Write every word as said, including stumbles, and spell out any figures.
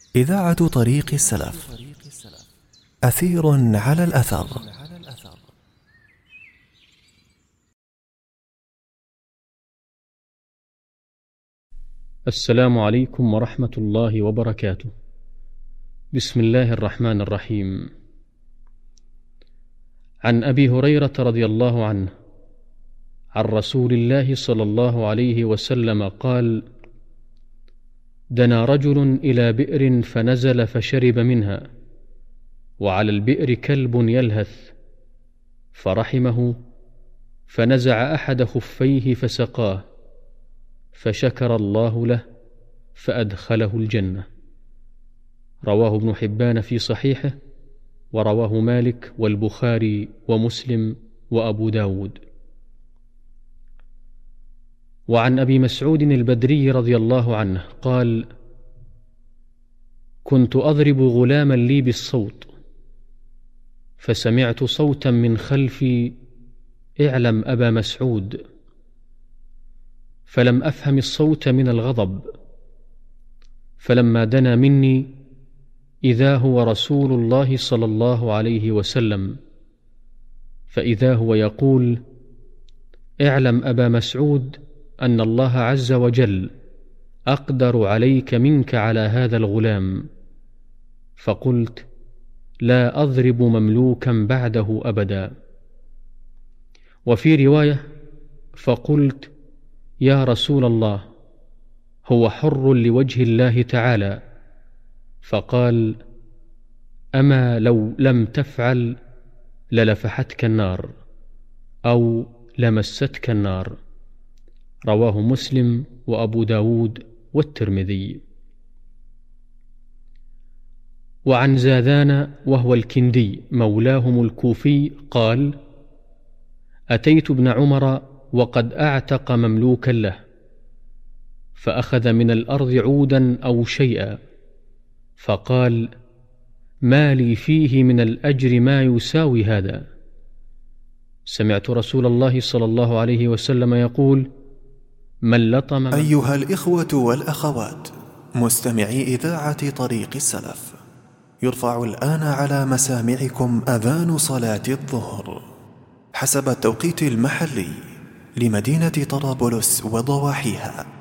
إذاعة طريق السلف، أثير على الأثر. السلام عليكم ورحمة الله وبركاته. بسم الله الرحمن الرحيم. عن أبي هريرة رضي الله عنه عن رسول الله صلى الله عليه وسلم قال: دنا رجل إلى بئر فنزل فشرب منها، وعلى البئر كلب يلهث، فرحمه، فنزع أحد خفيه فسقاه، فشكر الله له فأدخله الجنة. رواه ابن حبان في صحيحه، ورواه مالك والبخاري ومسلم وأبو داود. وعن أبي مسعود البدري رضي الله عنه قال: كنت أضرب غلاما لي بالصوت، فسمعت صوتا من خلفي: اعلم أبا مسعود، فلم أفهم الصوت من الغضب، فلما دنا مني إذا هو رسول الله صلى الله عليه وسلم، فإذا هو يقول: اعلم أبا مسعود أن الله عز وجل أقدر عليك منك على هذا الغلام. فقلت: لا أضرب مملوكا بعده أبدا. وفي رواية: فقلت: يا رسول الله، هو حر لوجه الله تعالى. فقال: أما لو لم تفعل للفحتك النار أو لمستك النار. رواه مسلم وأبو داود والترمذي. وعن زاذان وهو الكندي مولاهم الكوفي قال: أتيت ابن عمر وقد أعتق مملوكا له، فأخذ من الأرض عودا أو شيئا، فقال: ما لي فيه من الأجر ما يساوي هذا. سمعت رسول الله صلى الله عليه وسلم يقول: من لطم. أيها الإخوة والأخوات مستمعي إذاعة طريق السلف، يرفع الآن على مسامعكم أذان صلاة الظهر حسب التوقيت المحلي لمدينة طرابلس وضواحيها.